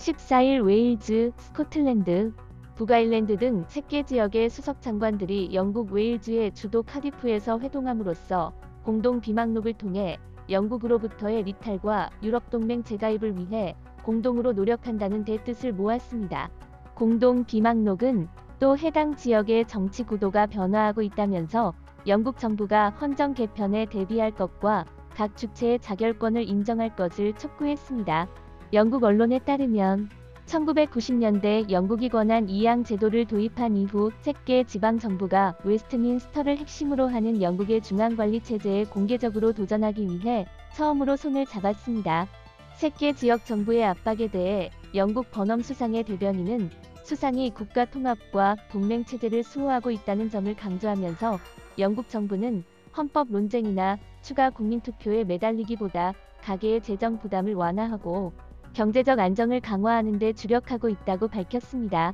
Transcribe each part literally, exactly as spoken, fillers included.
십사 일 웨일즈, 스코틀랜드, 북아일랜드 등 세 개 지역의 수석 장관들이 영국 웨일즈의 주도 카디프에서 회동함으로써 공동 비망록을 통해 영국으로부터의 리탈과 유럽동맹 재가입을 위해 공동으로 노력한다는 데 뜻을 모았습니다. 공동 비망록은 또 해당 지역의 정치 구도가 변화하고 있다면서 영국 정부가 헌정 개편에 대비할 것과 각 주체의 자결권을 인정할 것을 촉구했습니다. 영국 언론에 따르면 천구백구십 년대 영국이 권한 이양 제도를 도입한 이후 세 개 지방정부가 웨스트민스터를 핵심으로 하는 영국의 중앙관리 체제에 공개적으로 도전하기 위해 처음으로 손을 잡았습니다. 세 개 지역 정부의 압박에 대해 영국 버넘 수상의 대변인은 수상이 국가 통합과 동맹 체제를 수호하고 있다는 점을 강조하면서 영국 정부는 헌법 논쟁이나 추가 국민투표에 매달리기보다 가계의 재정 부담을 완화하고 경제적 안정을 강화하는 데 주력하고 있다고 밝혔습니다.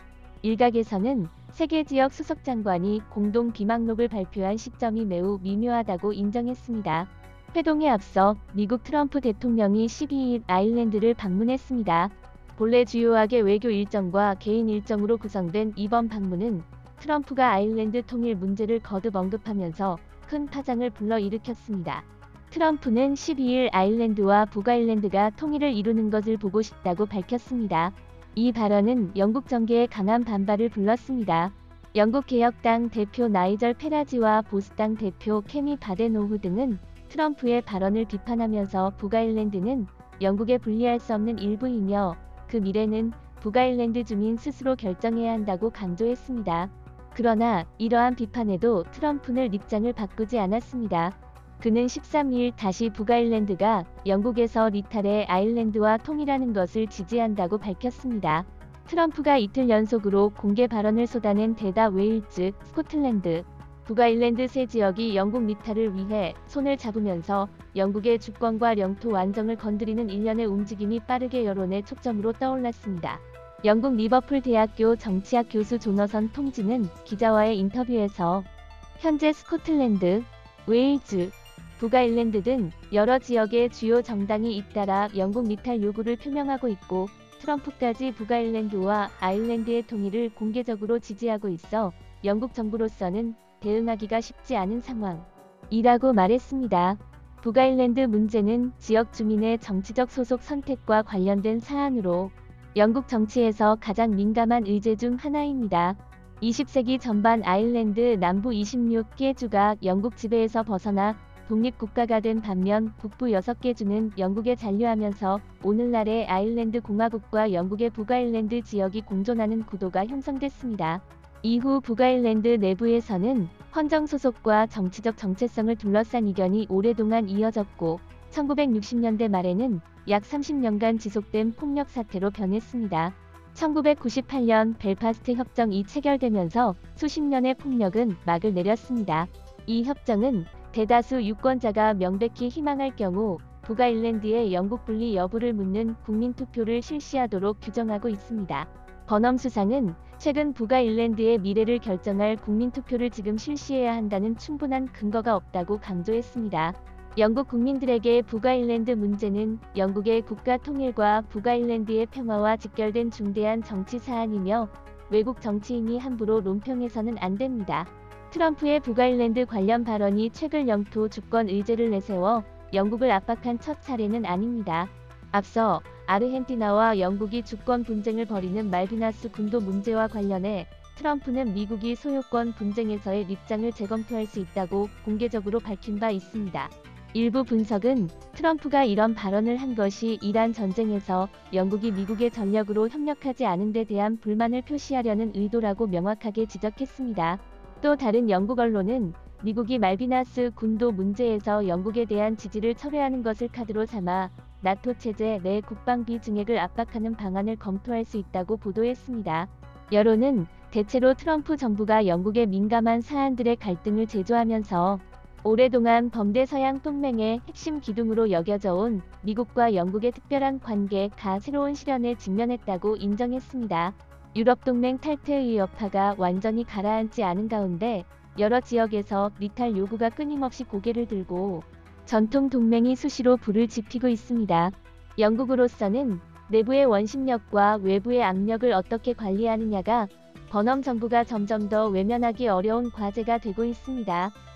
일각에서는 세 개 지역 수석 장관이 공동 비망록을 발표한 시점이 매우 미묘하다고 인정했습니다. 회동에 앞서 미국 트럼프 대통령이 십이 일 아일랜드를 방문했습니다. 본래 주요하게 외교 일정과 개인 일정으로 구성된 이번 방문은 트럼프가 아일랜드 통일 문제를 거듭 언급하면서 큰 파장을 불러일으켰습니다. 트럼프는 십이 일 아일랜드와 북아일랜드가 통일을 이루는 것을 보고 싶다고 밝혔습니다. 이 발언은 영국 정계의 강한 반발을 불렀습니다. 영국 개혁당 대표 나이절 페라지와 보수당 대표 케미 바데노후 등은 트럼프의 발언을 비판하면서 북아일랜드는 영국에 분리할 수 없는 일부이며 그 미래는 북아일랜드 주민 스스로 결정해야 한다고 강조했습니다. 그러나 이러한 비판에도 트럼프는 입장을 바꾸지 않았습니다. 그는 십삼 일 다시 북아일랜드가 영국에서 리탈의 아일랜드와 통일하는 것을 지지한다고 밝혔습니다. 트럼프가 이틀 연속으로 공개 발언을 쏟아낸 데다 웨일즈, 스코틀랜드, 북아일랜드 세 지역이 영국 리탈을 위해 손을 잡으면서 영국의 주권과 영토 완정을 건드리는 일련의 움직임이 빠르게 여론의 초점으로 떠올랐습니다. 영국 리버풀 대학교 정치학 교수 조너선 통지는 기자와의 인터뷰에서 현재 스코틀랜드, 웨일즈, 북아일랜드 등 여러 지역의 주요 정당이 잇따라 영국 리탈 요구를 표명하고 있고 트럼프까지 북아일랜드와 아일랜드의 통일을 공개적으로 지지하고 있어 영국 정부로서는 대응하기가 쉽지 않은 상황이라고 말했습니다. 북아일랜드 문제는 지역 주민의 정치적 소속 선택과 관련된 사안으로 영국 정치에서 가장 민감한 의제 중 하나입니다. 이십 세기 전반 아일랜드 남부 이십육 개 주가 영국 지배에서 벗어나 독립국가가 된 반면 북부 여섯 개 주는 영국에 잔류하면서 오늘날의 아일랜드 공화국과 영국의 북아일랜드 지역이 공존하는 구도가 형성됐습니다. 이후 북아일랜드 내부에서는 헌정 소속과 정치적 정체성을 둘러싼 이견이 오랫동안 이어졌고 천구백육십 년대 말에는 약 삼십 년간 지속된 폭력 사태로 변했습니다. 천구백구십팔 년 벨파스트 협정이 체결되면서 수십 년의 폭력은 막을 내렸습니다. 이 협정은 대다수 유권자가 명백히 희망할 경우 북아일랜드의 영국 분리 여부를 묻는 국민투표를 실시하도록 규정하고 있습니다. 버넘 수상은 최근 북아일랜드의 미래를 결정할 국민투표를 지금 실시해야 한다는 충분한 근거가 없다고 강조했습니다. 영국 국민들에게 북아일랜드 문제는 영국의 국가 통일과 북아일랜드의 평화와 직결된 중대한 정치 사안이며 외국 정치인이 함부로 논평해서는 안 됩니다. 트럼프의 북아일랜드 관련 발언이 최근 영토 주권 의제를 내세워 영국을 압박한 첫 사례는 아닙니다. 앞서 아르헨티나와 영국이 주권 분쟁을 벌이는 말비나스 군도 문제와 관련해 트럼프는 미국이 소유권 분쟁에서의 입장을 재검토할 수 있다고 공개적으로 밝힌 바 있습니다. 일부 분석은 트럼프가 이런 발언을 한 것이 이란 전쟁에서 영국이 미국의 전력으로 협력하지 않은 데 대한 불만을 표시하려는 의도라고 명확하게 지적했습니다. 또 다른 영국 언론은 미국이 말비나스 군도 문제에서 영국에 대한 지지를 철회하는 것을 카드로 삼아 나토 체제 내 국방비 증액을 압박하는 방안을 검토할 수 있다고 보도했습니다. 여론은 대체로 트럼프 정부가 영국의 민감한 사안들의 갈등을 제조하면서 오랫동안 범대 서양 동맹의 핵심 기둥으로 여겨져 온 미국과 영국의 특별한 관계가 새로운 시련에 직면했다고 인정했습니다. 유럽 동맹 탈퇴의 여파가 완전히 가라앉지 않은 가운데 여러 지역에서 리탈 요구가 끊임없이 고개를 들고 전통 동맹이 수시로 불을 지피고 있습니다. 영국으로서는 내부의 원심력과 외부의 압력을 어떻게 관리하느냐가 버넘 정부가 점점 더 외면하기 어려운 과제가 되고 있습니다.